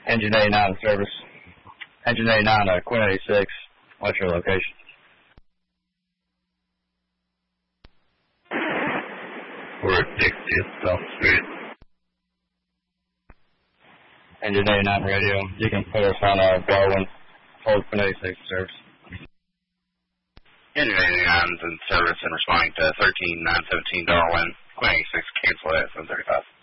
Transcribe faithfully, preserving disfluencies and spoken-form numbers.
Engine eighty-nine service. Engine eighty-nine, uh, Queen eighty-six. What's your location? We're at sixtieth South Street. Engine eighty-nine radio. You can put us on uh, Darwin. Hold Queen eighty-six service. Engine eighty-nine is in service and responding to thirteen nine seventeen Darwin. Queen eighty-six, cancel at seven thirty-five.